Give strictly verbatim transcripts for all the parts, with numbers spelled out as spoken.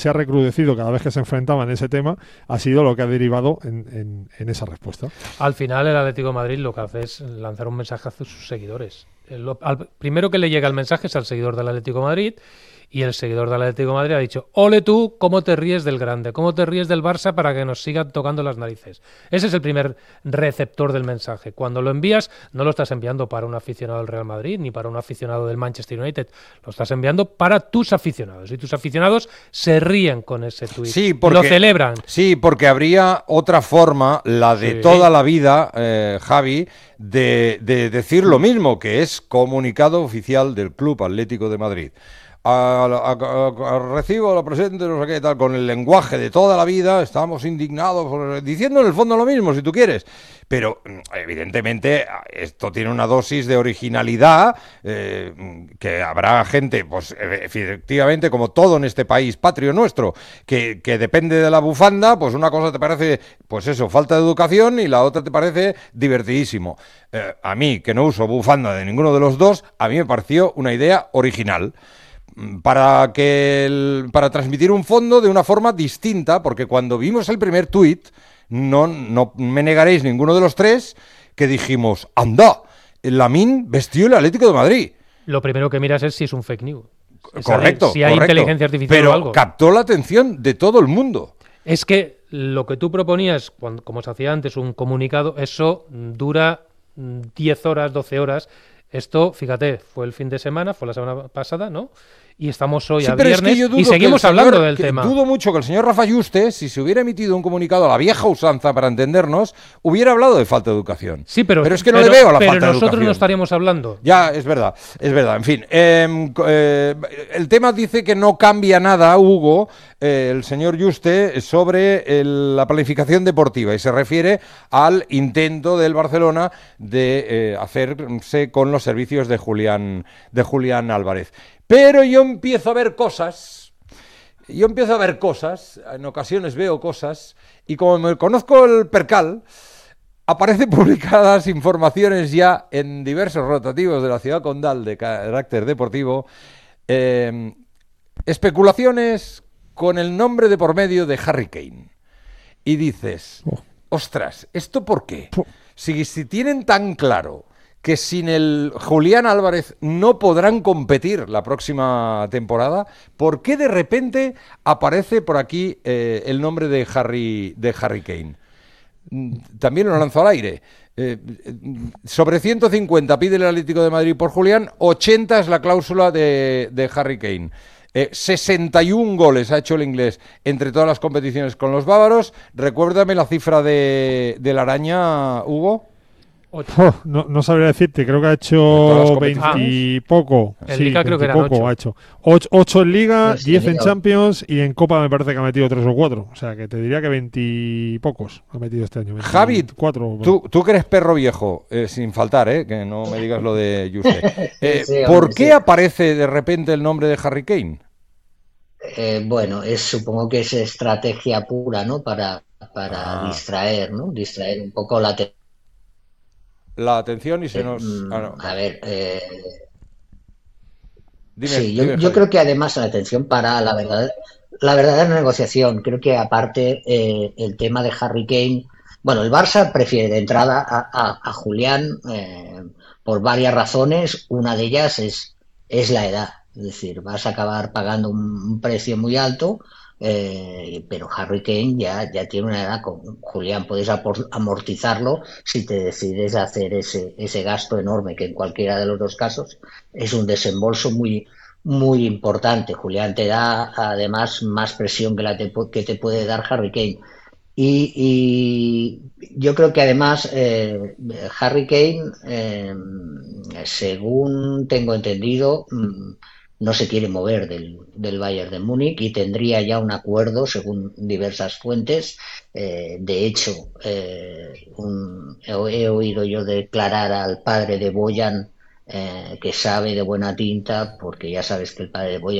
se ha recrudecido cada vez que se enfrentaban en ese tema, ha sido lo que ha derivado en, en, en esa respuesta. Al final el Atlético de Madrid lo que hace es lanzar un mensaje a sus seguidores. El, al, primero que le llega el mensaje es al seguidor del Atlético de Madrid, y el seguidor del Atlético de Madrid ha dicho: ole tú, cómo te ríes del grande, cómo te ríes del Barça para que nos sigan tocando las narices. Ese es el primer receptor del mensaje. Cuando lo envías, no lo estás enviando para un aficionado del Real Madrid ni para un aficionado del Manchester United, lo estás enviando para tus aficionados, y tus aficionados se ríen con ese tuit, sí, porque, lo celebran. Sí, porque habría otra forma, la de sí. toda la vida, eh, Javi, de, de decir lo mismo, que es comunicado oficial del Club Atlético de Madrid. A, a, a, a, recibo la presente, no sé qué, tal, con el lenguaje de toda la vida, estamos indignados, por, diciendo en el fondo lo mismo, si tú quieres, pero evidentemente esto tiene una dosis de originalidad, eh, que habrá gente, pues efectivamente, como todo en este país patrio nuestro, que, que depende de la bufanda, pues una cosa te parece, pues eso, falta de educación, y la otra te parece divertidísimo. Eh, a mí, que no uso bufanda de ninguno de los dos, a mí me pareció una idea original. Para que el, para transmitir un fondo de una forma distinta, porque cuando vimos el primer tuit, no, no me negaréis ninguno de los tres, que dijimos, anda, Lamine vestió el Atlético de Madrid. Lo primero que miras es si es un fake news. Correcto, si hay correcto. inteligencia artificial pero o algo. Captó la atención de todo el mundo. Es que lo que tú proponías, cuando, como se hacía antes, un comunicado, eso dura diez horas, doce horas. Esto, fíjate, fue el fin de semana, fue la semana pasada, ¿no? Y estamos hoy sí, a viernes es que y seguimos señor, hablando del tema. Dudo mucho que el señor Rafa Yuste, si se hubiera emitido un comunicado a la vieja usanza para entendernos, hubiera hablado de falta de educación. Sí, pero, pero es que no pero, le veo la pero falta de educación. Pero nosotros no estaríamos hablando. Ya, es verdad, es verdad. En fin, eh, eh, el tema dice que no cambia nada, Hugo, eh, el señor Yuste, sobre el, la planificación deportiva, y se refiere al intento del Barcelona de eh, hacerse con los servicios de Julián, de Julián Álvarez. Pero yo empiezo a ver cosas, yo empiezo a ver cosas, en ocasiones veo cosas, y como me conozco el percal, aparecen publicadas informaciones ya en diversos rotativos de la ciudad condal de carácter deportivo, eh, especulaciones con el nombre de por medio de Harry Kane. Y dices, ostras, ¿esto por qué? Si, si tienen tan claro que sin el Julián Álvarez no podrán competir la próxima temporada, ¿por qué de repente aparece por aquí eh, el nombre de Harry, de Harry Kane? También lo lanzo al aire. Eh, sobre ciento cincuenta pide el Atlético de Madrid por Julián, ochenta es la cláusula de, de Harry Kane. Eh, sesenta y uno goles ha hecho el inglés entre todas las competiciones con los bávaros. Recuérdame la cifra de, de la araña, Hugo. Oh, no, no sabría decirte, creo que ha hecho veintipoco. En sí, Liga creo que eran ocho. Ha hecho ocho en Liga, Pues sí, diez en Liga. Champions, y en Copa me parece que ha metido tres o cuatro. O sea, que te diría que veintipocos ha metido este año. Javi, cuatro. tú, tú que eres perro viejo, eh, sin faltar, eh, que no me digas lo de Juste. Eh, Sí, hombre, ¿Por qué sí. aparece de repente el nombre de Harry Kane? Eh, bueno, es, supongo que es estrategia pura, ¿no? Para, para Ah. distraer, ¿no? Distraer un poco la atención. La atención y se nos... Ah, no, A ver, eh, dime, sí, yo, dime, yo Javi. creo que además la atención para la verdad, la verdadera negociación, creo que aparte eh, el tema de Harry Kane, bueno, el Barça prefiere de entrada a, a, a Julián eh, por varias razones, una de ellas es, es la edad, es decir, vas a acabar pagando un, un precio muy alto, eh, pero Harry Kane ya, ya tiene una edad, con Julián puedes apor, amortizarlo si te decides hacer ese, ese gasto enorme, que en cualquiera de los dos casos es un desembolso muy, muy importante. Julián te da además más presión que la te, que te puede dar Harry Kane. Y, y yo creo que además eh, Harry Kane, eh, según tengo entendido, no se quiere mover del, del Bayern de Múnich y tendría ya un acuerdo, según diversas fuentes. Eh, de hecho, eh, un, he, he oído yo declarar al padre de Boyan, eh, que sabe de buena tinta, porque ya sabes que el padre de Boyan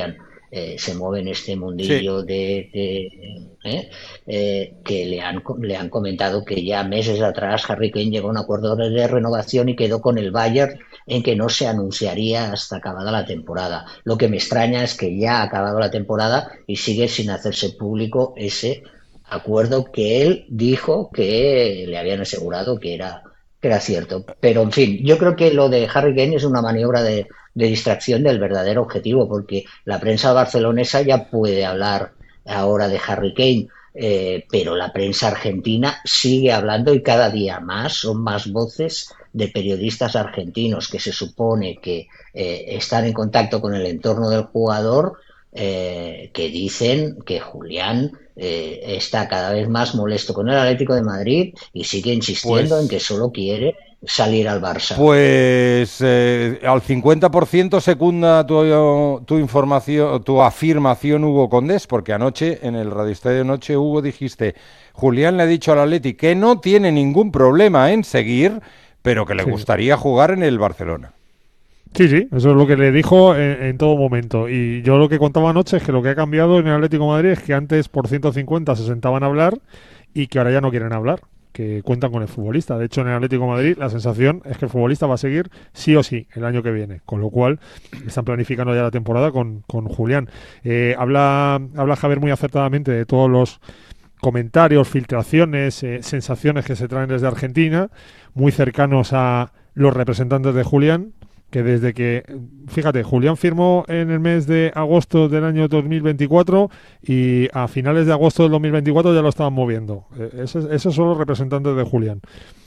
eh, se mueve en este mundillo Sí. de, de ¿eh? Eh, que le han, le han comentado que ya meses atrás Harry Kane llegó a un acuerdo de renovación y quedó con el Bayern en que no se anunciaría hasta acabada la temporada. Lo que me extraña es que ya ha acabado la temporada y sigue sin hacerse público ese acuerdo que él dijo que le habían asegurado que era, que era cierto. Pero, en fin, yo creo que lo de Harry Kane es una maniobra de, de distracción del verdadero objetivo, porque la prensa barcelonesa ya puede hablar ahora de Harry Kane, eh, pero la prensa argentina sigue hablando y cada día más son más voces de periodistas argentinos que se supone que eh, están en contacto con el entorno del jugador, eh, que dicen que Julián eh, está cada vez más molesto con el Atlético de Madrid y sigue insistiendo en que Pues, solo quiere salir al Barça. pues eh, al cincuenta por ciento secunda tu, tu información, tu afirmación, Hugo Condés, porque anoche en el Radio Estadio Noche, Hugo, dijiste, Julián le ha dicho al Atleti que no tiene ningún problema en seguir, pero que le Sí. gustaría jugar en el Barcelona. Sí, sí, eso es lo que le dijo en, en todo momento. Y yo lo que contaba anoche es que lo que ha cambiado en el Atlético de Madrid es que antes por ciento cincuenta se sentaban a hablar y que ahora ya no quieren hablar, que cuentan con el futbolista. De hecho, en el Atlético de Madrid la sensación es que el futbolista va a seguir sí o sí el año que viene, con lo cual están planificando ya la temporada con, con Julián. Eh, habla, habla Javier muy acertadamente de todos los comentarios, filtraciones, eh, sensaciones que se traen desde Argentina, muy cercanos a los representantes de Julián, que desde que, fíjate, Julián firmó en el mes de agosto del año dos mil veinticuatro y a finales de agosto del dos mil veinticuatro ya lo estaban moviendo. Eh, esos, esos son los representantes de Julián.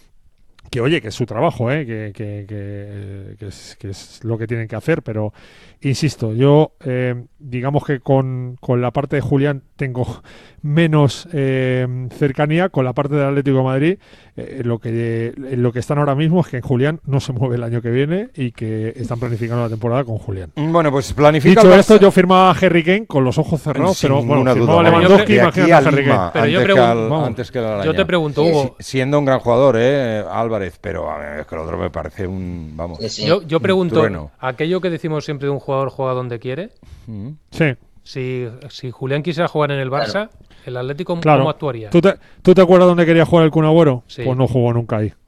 Que oye, que es su trabajo, ¿eh? que, que, que, que, es, que es lo que tienen que hacer, pero insisto, yo eh, digamos que con, con la parte de Julián tengo menos eh, cercanía, con la parte del Atlético de Madrid eh, lo, que, lo que están ahora mismo es que en Julián no se mueve el año que viene y que están planificando la temporada con Julián. Bueno, pues planifica Dicho el esto, Barça- yo firmaba a Harry Kane con los ojos cerrados, Sin pero bueno, ninguna firmaba duda. a Vamos, Lewandowski, de aquí imagínate a a Harry Lima, Kane. Pero yo antes, que pregun- al- vamos. antes que la araña. Yo te pregunto, Hugo, Si- siendo un gran jugador, eh, Álvarez, pero a ver, es que el otro me parece un, vamos, Sí, sí. yo, yo pregunto, trueno. aquello que decimos siempre de un jugador juega donde quiere, Mm. Sí. si, si Julián quisiera jugar en el Barça, el Atlético, Claro. ¿cómo actuaría? ¿Tú te, ¿Tú te acuerdas dónde quería jugar el Kun Agüero? Sí. Pues no jugó nunca ahí.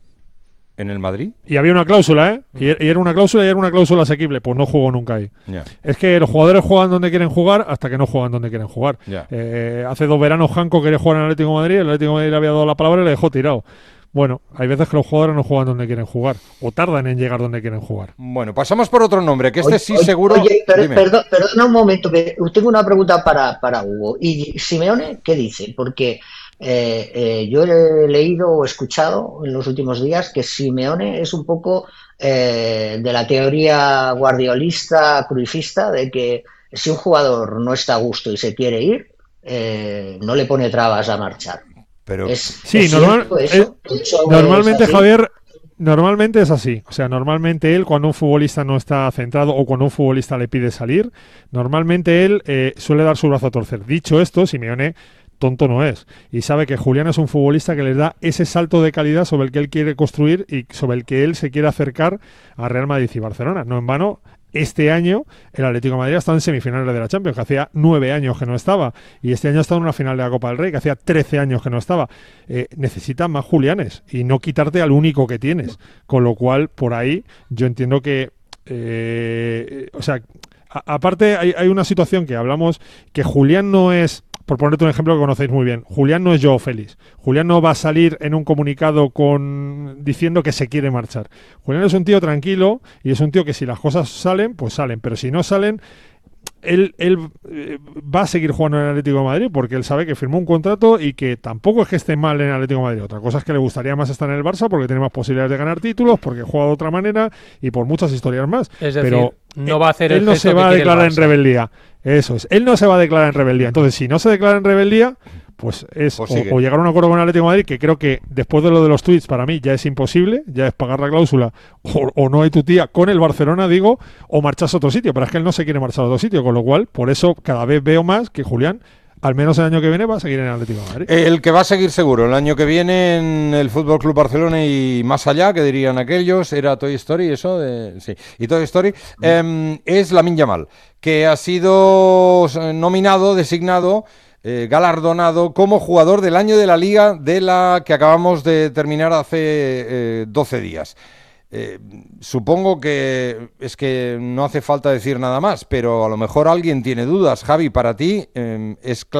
¿En el Madrid? Y había una cláusula, ¿eh? Y, y era una cláusula y era una cláusula asequible. Pues no jugó nunca ahí. Ya, Es que los jugadores juegan donde quieren jugar hasta que no juegan donde quieren jugar. ya. Eh, hace dos veranos Janko quería jugar en el Atlético de Madrid, el Atlético de Madrid le había dado la palabra y le dejó tirado. Bueno, hay veces que los jugadores no juegan donde quieren jugar o tardan en llegar donde quieren jugar. Bueno, pasamos por otro nombre, que este Oye, sí oye, seguro... Oye, per- Dime. perdón, perdona un momento, que tengo una pregunta para, para Hugo. ¿Y Simeone qué dice? Porque eh, eh, yo he leído o escuchado en los últimos días que Simeone es un poco eh, de la teoría guardiolista, cruifista, de que si un jugador no está a gusto y se quiere ir, eh, no le pone trabas a marchar. Pero ¿Es, Sí, es normal- cierto eso? ¿Eso Normalmente, es así? Javier, normalmente es así. O sea, normalmente él, cuando un futbolista no está centrado o cuando un futbolista le pide salir, normalmente él eh, suele dar su brazo a torcer. Dicho esto, Simeone tonto no es. Y sabe que Julián es un futbolista que les da ese salto de calidad sobre el que él quiere construir y sobre el que él se quiere acercar a Real Madrid y Barcelona. No en vano, este año el Atlético de Madrid está en semifinales de la Champions, que hacía nueve años que no estaba. Y este año está en una final de la Copa del Rey, que hacía trece años que no estaba. Eh, necesitas más Julianes y no quitarte al único que tienes. Con lo cual, por ahí, yo entiendo que... eh, o sea, a- aparte hay, hay una situación que hablamos, que Julián no es... Por ponerte un ejemplo que conocéis muy bien, Julián no es Joao Félix. Julián no va a salir en un comunicado con diciendo que se quiere marchar. Julián es un tío tranquilo y es un tío que si las cosas salen, pues salen. Pero si no salen, él, él eh, va a seguir jugando en el Atlético de Madrid porque él sabe que firmó un contrato y que tampoco es que esté mal en el Atlético de Madrid. Otra cosa es que le gustaría más estar en el Barça porque tiene más posibilidades de ganar títulos, porque juega de otra manera y por muchas historias más. Es decir, Pero no va a hacer él el no gesto se que va a quiere el declarar en Barça. rebeldía. Eso es. Él no se va a declarar en rebeldía. Entonces, si no se declara en rebeldía, pues es Pues o, sigue. o llegar a un acuerdo con el Atlético de Madrid, que creo que después de lo de los tweets para mí ya es imposible, ya es pagar la cláusula o, o no hay tu tía con el Barcelona, digo, o marcharse a otro sitio. Pero es que él no se quiere marchar a otro sitio, con lo cual, por eso cada vez veo más que Julián, al menos el año que viene, va a seguir en el Atlético de Madrid. El que va a seguir seguro el año que viene en el Fútbol Club Barcelona y más allá, que dirían aquellos, era Toy Story, eso, de, sí, y Toy Story, eh, es Lamine Yamal, que ha sido nominado, designado, eh, galardonado como jugador del año de la Liga, de la que acabamos de terminar hace eh, doce días. Eh, supongo que es que no hace falta decir nada más, pero a lo mejor alguien tiene dudas. Javi, para ti eh, es claro.